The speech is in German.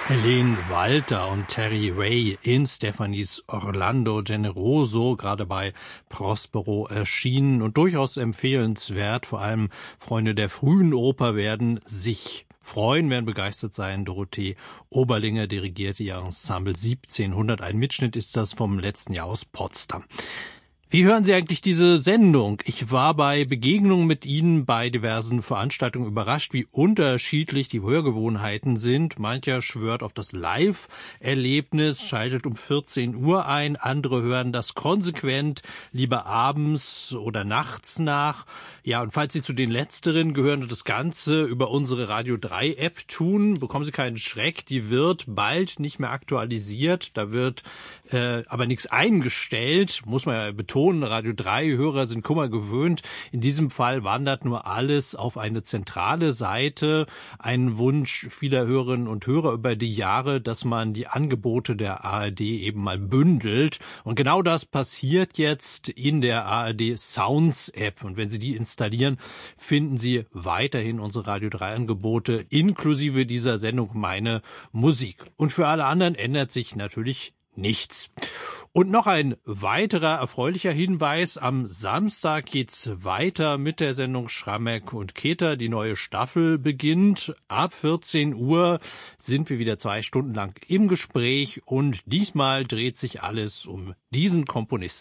Helene Walter und Terry Ray in Stephanies Orlando Generoso, gerade bei Prospero erschienen und durchaus empfehlenswert. Vor allem Freunde der frühen Oper werden sich freuen, werden begeistert sein. Dorothee Oberlinger dirigierte ihr Ensemble 1700. Ein Mitschnitt ist das vom letzten Jahr aus Potsdam. Wie hören Sie eigentlich diese Sendung? Ich war bei Begegnungen mit Ihnen bei diversen Veranstaltungen überrascht, wie unterschiedlich die Hörgewohnheiten sind. Mancher schwört auf das Live-Erlebnis, schaltet um 14 Uhr ein. Andere hören das konsequent lieber abends oder nachts nach. Ja, und falls Sie zu den Letzteren gehören und das Ganze über unsere Radio 3 App tun, bekommen Sie keinen Schreck. Die wird bald nicht mehr aktualisiert. Da wird aber nichts eingestellt, muss man ja betonen. Radio 3-Hörer sind Kummer gewöhnt. In diesem Fall wandert nur alles auf eine zentrale Seite. Ein Wunsch vieler Hörerinnen und Hörer über die Jahre, dass man die Angebote der ARD eben mal bündelt. Und genau das passiert jetzt in der ARD Sounds App. Und wenn Sie die installieren, finden Sie weiterhin unsere Radio 3 Angebote inklusive dieser Sendung Meine Musik. Und für alle anderen ändert sich natürlich nichts. Und noch ein weiterer erfreulicher Hinweis. Am Samstag geht's weiter mit der Sendung Schrammeck und Keter. Die neue Staffel beginnt. Ab 14 Uhr sind wir wieder 2 Stunden lang im Gespräch. Und diesmal dreht sich alles um diesen Komponisten.